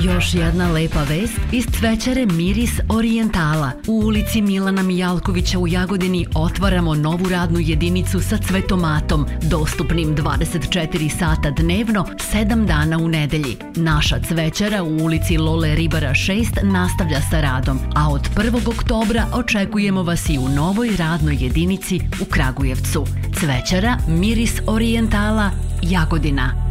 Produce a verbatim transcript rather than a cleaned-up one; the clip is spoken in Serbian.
Još jedna lepa vest iz cvećare Miris Orijentala. U ulici Milana Mijalkovića u Jagodini otvaramo novu radnu jedinicu sa cvetomatom, dostupnim dvadeset četiri sata dnevno, sedam dana u nedelji. Naša cvećara u ulici Lole Ribara šest nastavlja sa radom, a od prvog oktobra očekujemo vas i u novoj radnoj jedinici u Kragujevcu. Cvećara Miris Orijentala, Jagodina.